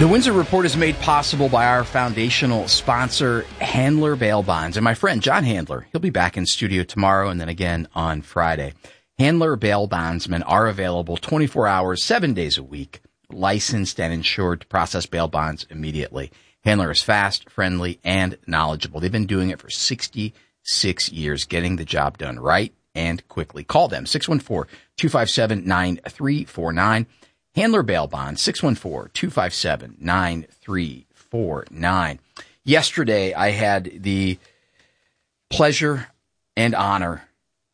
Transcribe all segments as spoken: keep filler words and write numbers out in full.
The Windsor Report is made possible by our foundational sponsor, Handler Bail Bonds, and my friend John Handler. He'll be back in studio tomorrow and then again on Friday. Handler Bail Bondsmen are available twenty-four hours, seven days a week, licensed and insured to process bail bonds immediately. Handler is fast, friendly, and knowledgeable. They've been doing it for sixty-six years, getting the job done right and quickly. Call them, six one four, two five seven, nine three four nine. Handler Bail Bonds, six one four, two five seven, nine three four nine. Yesterday, I had the pleasure and honor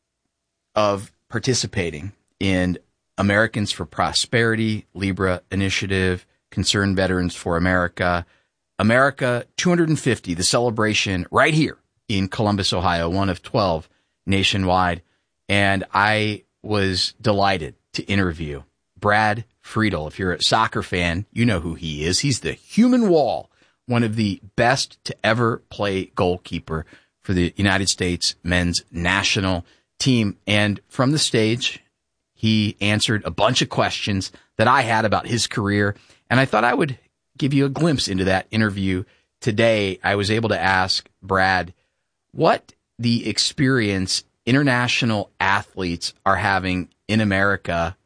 of participating in Americans for Prosperity, Libra Initiative, Concerned Veterans for America, America two hundred fifty, the celebration right here in Columbus, Ohio, one of twelve nationwide. And I was delighted to interview Brad Friedel. If you're a soccer fan, you know who he is. He's the human wall, one of the best to ever play goalkeeper for the United States men's national team. And from the stage, he answered a bunch of questions that I had about his career. And I thought I would give you a glimpse into that interview today. I was able to ask Brad what the experience international athletes are having in America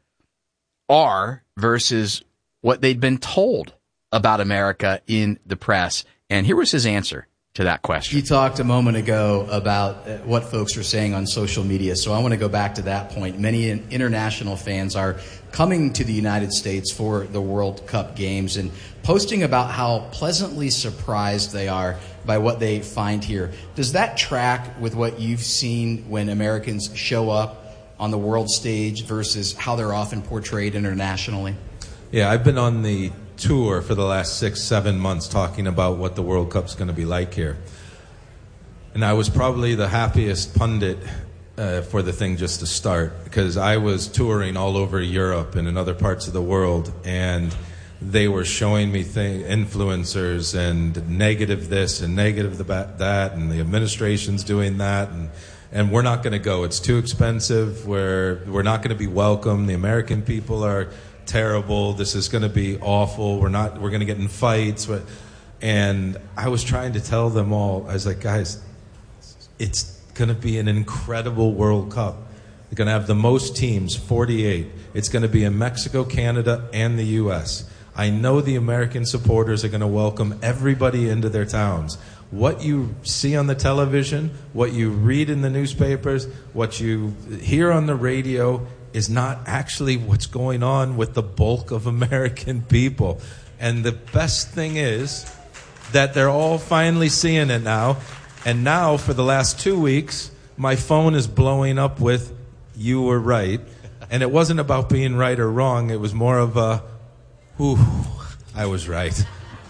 are versus what they'd been told about America in the press. And here was his answer to that question. You talked a moment ago about what folks are saying on social media, so I want to go back to that point. Many international fans are coming to the United States for the World Cup games and posting about how pleasantly surprised they are by what they find here. Does that track with what you've seen when Americans show up on the world stage versus how they're often portrayed internationally? Yeah, I've been on the tour for the last six, seven months talking about what the World Cup's going to be like here. And I was probably the happiest pundit uh, for the thing just to start, because I was touring all over Europe and in other parts of the world, and they were showing me thing, influencers and negative this and negative the, that, and the administration's doing that, and and we're not going to go. It's too expensive. We're we're not going to be welcome. The American people are terrible. This is going to be awful. We're not. We're going to get in fights. And I was trying to tell them all. I was like, guys, it's going to be an incredible World Cup. They're going to have the most teams, forty-eight. It's going to be in Mexico, Canada, and the U S I know the American supporters are going to welcome everybody into their towns. What you see on the television, what you read in the newspapers, what you hear on the radio is not actually what's going on with the bulk of American people. And the best thing is that they're all finally seeing it now. And now, for the last two weeks, my phone is blowing up with, "You were right." And it wasn't about being right or wrong. It was more of a, "Ooh, I was right."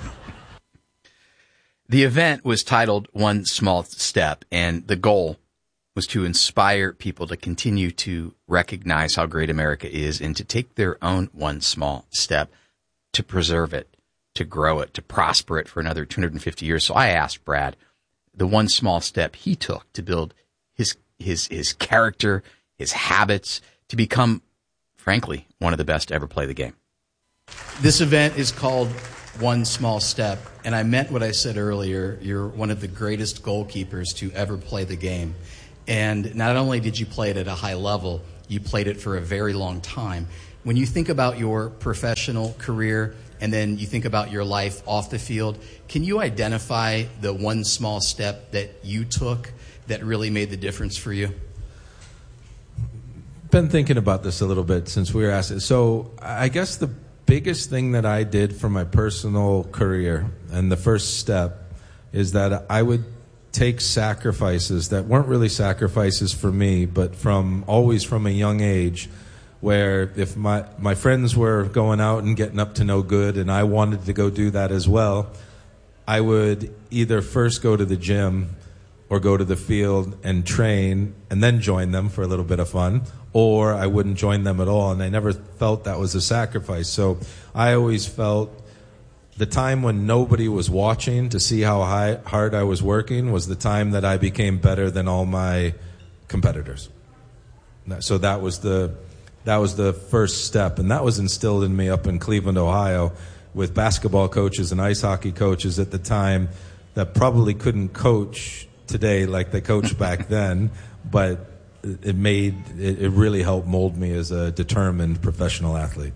The event was titled One Small Step, and the goal was to inspire people to continue to recognize how great America is and to take their own one small step to preserve it, to grow it, to prosper it for another two hundred fifty years. So I asked Brad the one small step he took to build his his his character, his habits, to become, frankly, one of the best to ever play the game. This event is called One Small Step, and I meant what I said earlier. You're one of the greatest goalkeepers to ever play the game. And not only did you play it at a high level, you played it for a very long time. When you think about your professional career and then you think about your life off the field, can you identify the one small step that you took that really made the difference for you? Been thinking about this a little bit since we were asked it. So I guess the biggest thing that I did for my personal career, and the first step, is that I would take sacrifices that weren't really sacrifices for me, but from always from a young age, where if my, my friends were going out and getting up to no good and I wanted to go do that as well, I would either first go to the gym or go to the field and train and then join them for a little bit of fun, or I wouldn't join them at all, and I never felt that was a sacrifice. So I always felt the time when nobody was watching to see how high, hard I was working was the time that I became better than all my competitors. So that was the that was the first step, and that was instilled in me up in Cleveland, Ohio, with basketball coaches and ice hockey coaches at the time that probably couldn't coach today like they coached back then, but it made it, it really helped mold me as a determined professional athlete.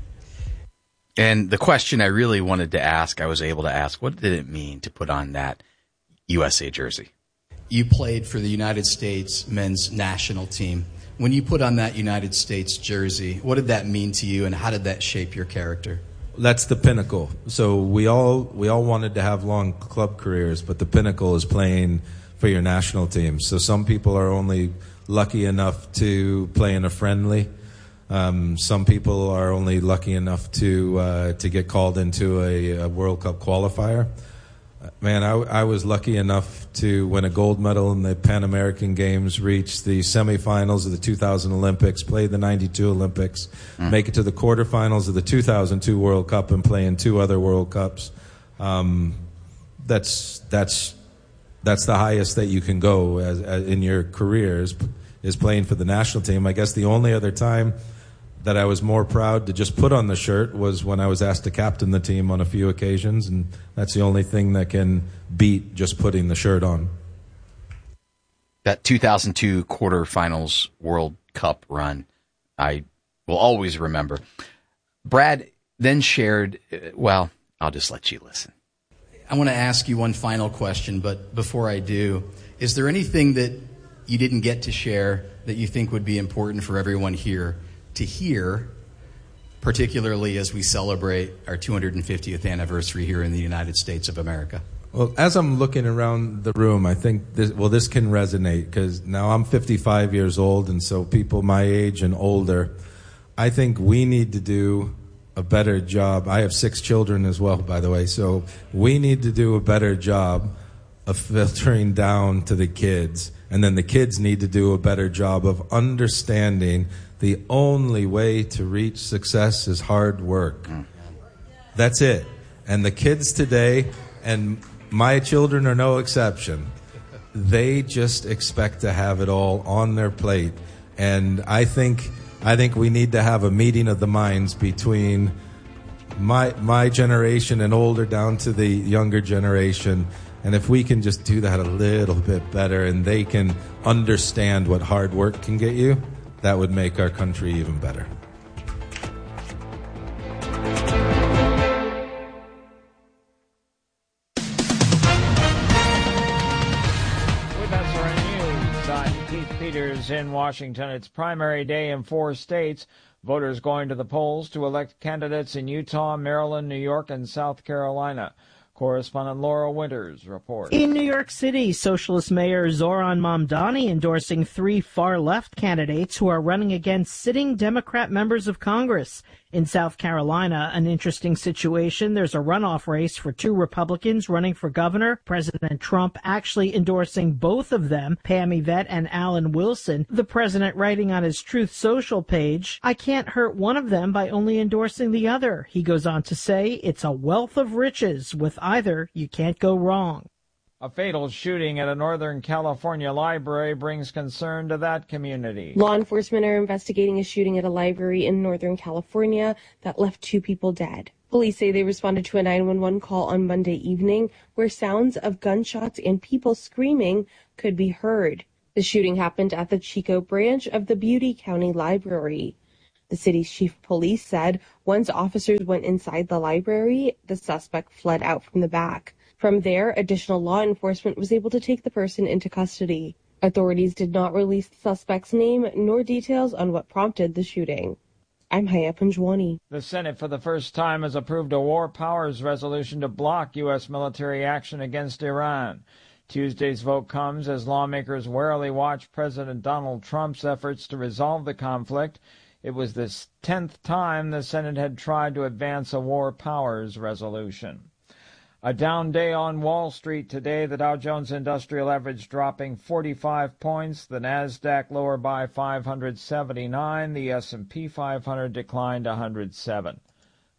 And the question I really wanted to ask, I was able to ask, what did it mean to put on that U S A jersey? You played for the United States men's national team. When you put on that United States jersey, what did that mean to you, and how did that shape your character? That's the pinnacle. So we all we all wanted to have long club careers, but the pinnacle is playing for your national team. So some people are only lucky enough to play in a friendly. Um, some people are only lucky enough to uh, to get called into a, a World Cup qualifier. Man, I, I was lucky enough to win a gold medal in the Pan American Games, reach the semifinals of the two thousand Olympics, play the ninety-two Olympics, mm. make it to the quarterfinals of the two thousand two World Cup, and play in two other World Cups. Um, that's that's that's the highest that you can go as, as in your career is, is playing for the national team. I guess the only other time that I was more proud to just put on the shirt was when I was asked to captain the team on a few occasions, and that's the only thing that can beat just putting the shirt on. That two thousand two quarterfinals World Cup run, I will always remember. Brad then shared, well, I'll just let you listen. I want to ask you one final question, but before I do, is there anything that you didn't get to share that you think would be important for everyone here to hear, particularly as we celebrate our two hundred fiftieth anniversary here in the United States of America? Well, as I'm looking around the room, I think this, well, this can resonate because now I'm fifty-five years old, and so people my age and older, I think we need to do a better job. I have six children as well, by the way, so we need to do a better job of filtering down to the kids, and then the kids need to do a better job of understanding the only way to reach success is hard work. Mm. That's it. And the kids today, and my children are no exception, they just expect to have it all on their plate. And I think I think we need to have a meeting of the minds between my my generation and older down to the younger generation. And if we can just do that a little bit better and they can understand what hard work can get you, that would make our country even better. With S R N News, I'm Keith Peters in Washington. It's primary day in four states. Voters going to the polls to elect candidates in Utah, Maryland, New York, and South Carolina. Correspondent Laura Winters reports. In New York City, Socialist Mayor Zohran Mamdani endorsing three far-left candidates who are running against sitting Democrat members of Congress. In South Carolina, an interesting situation. There's a runoff race for two Republicans running for governor. President Trump actually endorsing both of them, Pam Yvette and Alan Wilson. The president writing on his Truth Social page, "I can't hurt one of them by only endorsing the other." He goes on to say, "It's a wealth of riches. With either, you can't go wrong." A fatal shooting at a Northern California library brings concern to that community. Law enforcement are investigating a shooting at a library in Northern California that left two people dead. Police say they responded to a nine one one call on Monday evening where sounds of gunshots and people screaming could be heard. The shooting happened at the Chico branch of the Butte County Library. The city's chief of police said once officers went inside the library, the suspect fled out from the back. From there, additional law enforcement was able to take the person into custody. Authorities did not release the suspect's name nor details on what prompted the shooting. I'm Haya Panjwani. The Senate for the first time has approved a war powers resolution to block U S military action against Iran. Tuesday's vote comes as lawmakers warily watch President Donald Trump's efforts to resolve the conflict. It was the tenth time the Senate had tried to advance a war powers resolution. A down day on Wall Street today, the Dow Jones Industrial Average dropping forty-five points, the Nasdaq lower by five hundred seventy-nine, the S and P five hundred declined one hundred seven.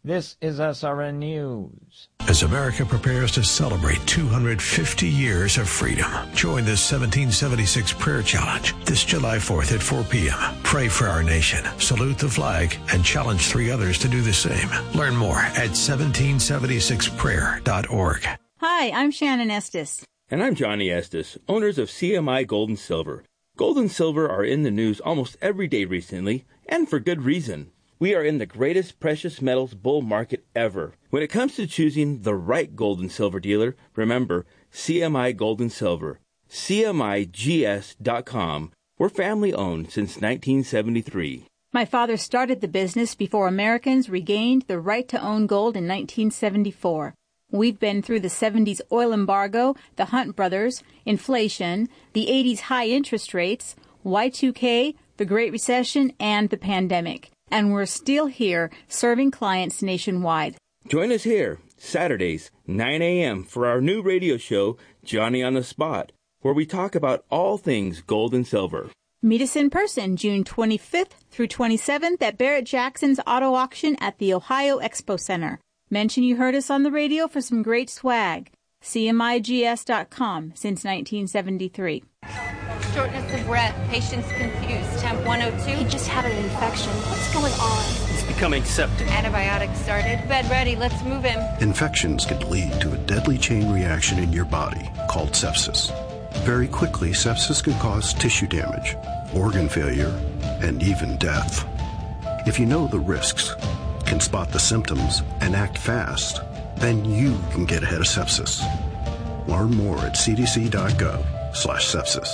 This is S R N News. As America prepares to celebrate two hundred fifty years of freedom, join the seventeen seventy-six Prayer Challenge this July fourth at four p.m. Pray for our nation, salute the flag, and challenge three others to do the same. Learn more at seventeen seventy-six prayer dot org. Hi, I'm Shannon Estes. And I'm Johnny Estes, owners of C M I Gold and Silver. Gold and silver are in the news almost every day recently, and for good reason. We are in the greatest precious metals bull market ever. When it comes to choosing the right gold and silver dealer, remember C M I Gold and Silver. C M I G S dot com. We're family owned since nineteen seventy-three. My father started the business before Americans regained the right to own gold in nineteen seventy-four. We've been through the seventies oil embargo, the Hunt brothers, inflation, the eighties high interest rates, Y two K, the Great Recession, and the pandemic. And we're still here serving clients nationwide. Join us here, Saturdays, nine a.m. for our new radio show, Johnny on the Spot, where we talk about all things gold and silver. Meet us in person June twenty-fifth through twenty-seventh at Barrett-Jackson's Auto Auction at the Ohio Expo Center. Mention you heard us on the radio for some great swag. C M I G S dot com since nineteen seventy-three. Shortness of breath, patients confused, temp one oh two. He just had an infection. What's going on? He's becoming septic. Antibiotics started. Bed ready, let's move him. Infections can lead to a deadly chain reaction in your body called sepsis. Very quickly, sepsis can cause tissue damage, organ failure, and even death. If you know the risks, can spot the symptoms, and act fast, then you can get ahead of sepsis. Learn more at c d c dot gov slash sepsis.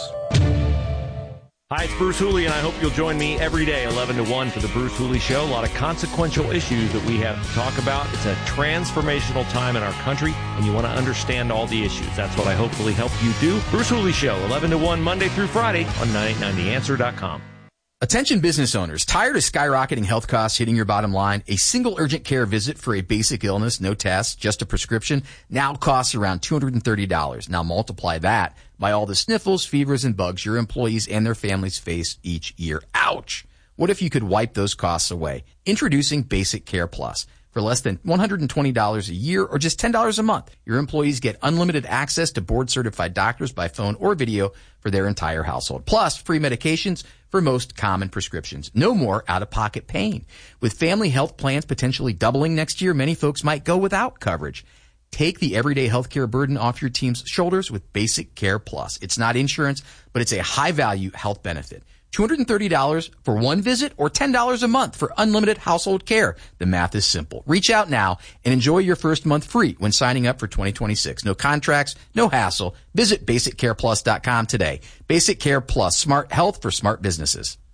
Hi, it's Bruce Hooley, and I hope you'll join me every day, eleven to one, for the Bruce Hooley Show. A lot of consequential issues that we have to talk about. It's a transformational time in our country, and you want to understand all the issues. That's what I hopefully help you do. Bruce Hooley Show, eleven to one, Monday through Friday on nine eighty-nine the answer dot com. Attention business owners, tired of skyrocketing health costs hitting your bottom line? A single urgent care visit for a basic illness, no tests, just a prescription, now costs around two hundred thirty dollars. Now multiply that by all the sniffles, fevers, and bugs your employees and their families face each year. Ouch! What if you could wipe those costs away? Introducing Basic Care Plus. For less than one hundred twenty dollars a year or just ten dollars a month, your employees get unlimited access to board-certified doctors by phone or video for their entire household. Plus, free medications for most common prescriptions. No more out-of-pocket pain. With family health plans potentially doubling next year, many folks might go without coverage. Take the everyday healthcare burden off your team's shoulders with Basic Care Plus. It's not insurance, but it's a high-value health benefit. two hundred thirty dollars for one visit or ten dollars a month for unlimited household care. The math is simple. Reach out now and enjoy your first month free when signing up for twenty twenty-six. No contracts, no hassle. Visit basic care plus dot com today. Basic Care Plus, smart health for smart businesses.